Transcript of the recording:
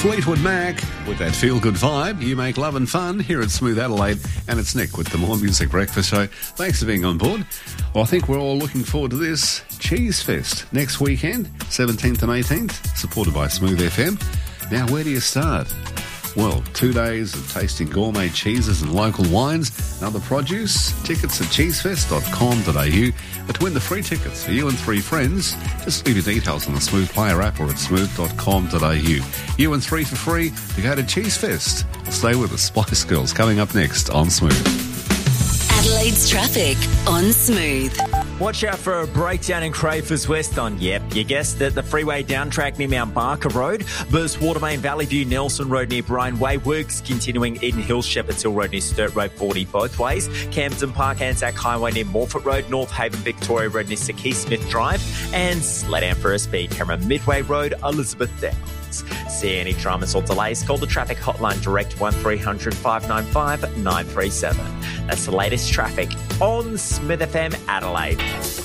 Fleetwood Mac with that feel-good vibe. You make love and fun here at Smooth Adelaide, and it's Nick with the More Music Breakfast Show. Thanks for being on board. Well, I think we're all looking forward to this Cheese Fest next weekend, 17th and 18th, supported by Smooth FM. Now, where do you start? Well, 2 days of tasting gourmet cheeses and local wines and other produce. Tickets at cheesefest.com.au. But to win the free tickets for you and 3 friends, just leave your details on the Smooth Player app or at smooth.com.au. You and 3 for free to go to Cheese Fest. Stay with us. Spice Girls coming up next on Smooth. Adelaide's traffic on Smooth. Watch out for a breakdown in Crafers West on, yep, you guessed it, the freeway down track near Mount Barker Road. Burst Watermain, Valley View, Nelson Road near Bryan Way. Works continuing Eden Hills, Shepherd's Hill Road near Sturt Road 40 both ways. Camden Park, Anzac Highway near Morford Road. North Haven, Victoria Road near Sir Keith Smith Drive. And slow down for a speed camera, Midway Road, Elizabeth Downs. See any dramas or delays, call the traffic hotline direct 1300 595 937. That's the latest traffic on Smith FM Adelaide.